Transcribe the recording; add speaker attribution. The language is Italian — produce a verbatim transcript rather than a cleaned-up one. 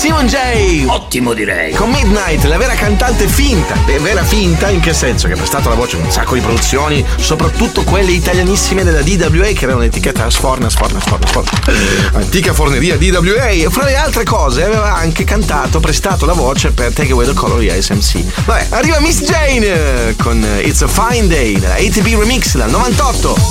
Speaker 1: Simon J.
Speaker 2: Ottimo, direi.
Speaker 1: Con Midnight, la vera cantante finta. Beh, vera finta in che senso? Che ha prestato la voce in un sacco di produzioni, soprattutto quelle italianissime della D W A, che era un'etichetta sforna, sforna, sforna, sforna. Antica forneria D W A. E fra le altre cose aveva anche cantato, prestato la voce per Take Away the Color di S M C. Vabbè, arriva Miss Jane con It's a Fine Day, della A T B Remix del novantotto.